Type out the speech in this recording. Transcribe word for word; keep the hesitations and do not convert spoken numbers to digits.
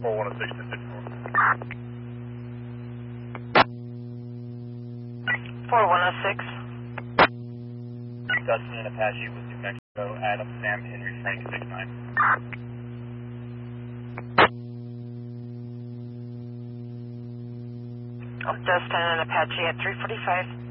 four one oh six to fifty-four. four one oh six. Dustin and Apache with New Mexico, Adam, Sam, Henry, Frank, six nine. Dustin and Apache at three forty-five.